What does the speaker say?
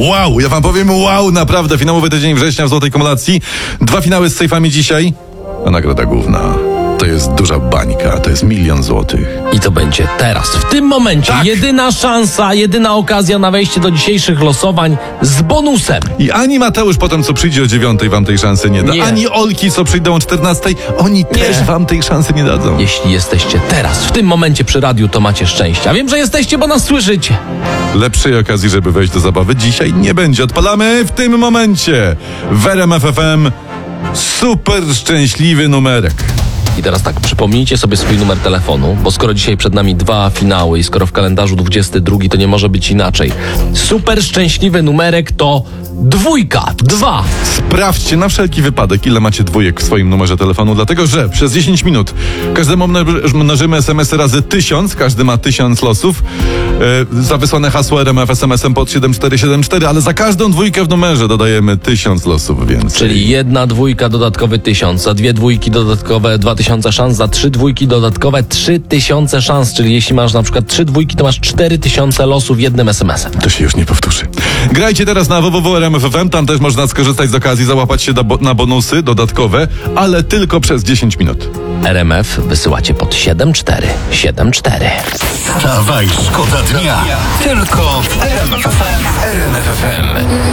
Wow, ja wam powiem wow, naprawdę. Finałowy tydzień września w Złotej Kumulacji. 2 finały z sejfami dzisiaj. A nagroda główna to jest duża bańka, to jest 1 000 000 złotych. I to będzie teraz, w tym momencie. Tak. Jedyna szansa, jedyna okazja na wejście do dzisiejszych losowań z bonusem. I ani Mateusz potem, co przyjdzie o 9:00, wam tej szansy nie da. Nie. Ani Olki, co przyjdą o 14:00, oni też wam tej szansy nie dadzą. Jeśli jesteście teraz, w tym momencie przy radiu, to macie szczęście. A wiem, że jesteście, bo nas słyszycie. Lepszej okazji, żeby wejść do zabawy dzisiaj nie będzie. Odpalamy w tym momencie w RMF FM super szczęśliwy numerek. I teraz tak, przypomnijcie sobie swój numer telefonu, bo skoro dzisiaj przed nami 2 finały i skoro w kalendarzu 22, to nie może być inaczej. Super szczęśliwy numerek to 2. 2. Sprawdźcie na wszelki wypadek, ile macie dwójek w swoim numerze telefonu, dlatego że przez 10 minut każdemu mnożymy SMS-y razy 1000, każdy ma 1000 losów. Za wysłane hasło RMF SMS-em pod 7474, ale za każdą dwójkę w numerze dodajemy 1000 losów więcej. Czyli 1 dwójka dodatkowy 1000, za 2 dwójki dodatkowe 2000 szans, za 3 dwójki dodatkowe 3000 szans, czyli jeśli masz na przykład 3 dwójki, to masz 4000 losów jednym SMS-em. To się już nie powtórzy. Grajcie teraz na www.rmf.fm, tam też można skorzystać z okazji, załapać się na bonusy dodatkowe, ale tylko przez 10 minut. RMF wysyłacie pod 7474. Wstawaj, szkoda dnia. Tylko w RMF FM.